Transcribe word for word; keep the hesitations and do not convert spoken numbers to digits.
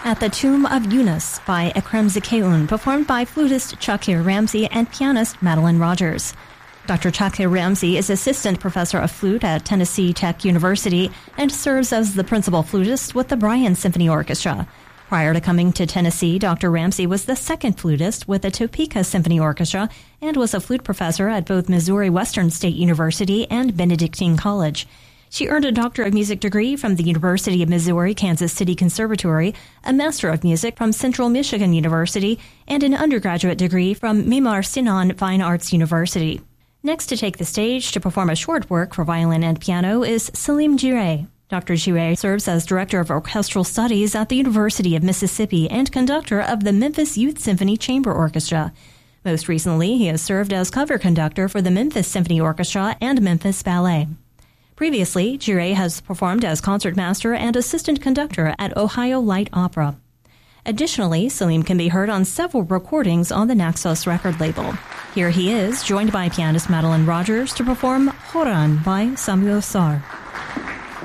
At the Tomb of Yunus by Ekrem Zikeun, performed by flutist Chakir Ramsey and pianist Madeline Rogers. Doctor Chakir Ramsey is assistant professor of flute at Tennessee Tech University and serves as the principal flutist with the Bryan Symphony Orchestra. Prior to coming to Tennessee, Doctor Ramsey was the second flutist with the Topeka Symphony Orchestra and was a flute professor at both Missouri Western State University and Benedictine College. She earned a Doctor of Music degree from the University of Missouri Kansas City Conservatory, a Master of Music from Central Michigan University, and an undergraduate degree from Mimar Sinan Fine Arts University. Next to take the stage to perform a short work for violin and piano is Salim Jireh. Doctor Jireh serves as Director of Orchestral Studies at the University of Mississippi and conductor of the Memphis Youth Symphony Chamber Orchestra. Most recently, he has served as cover conductor for the Memphis Symphony Orchestra and Memphis Ballet. Previously, Jireh has performed as concertmaster and assistant conductor at Ohio Light Opera. Additionally, Salim can be heard on several recordings on the Naxos record label. Here he is, joined by pianist Madeline Rogers, to perform Horan by Samuel Sarr.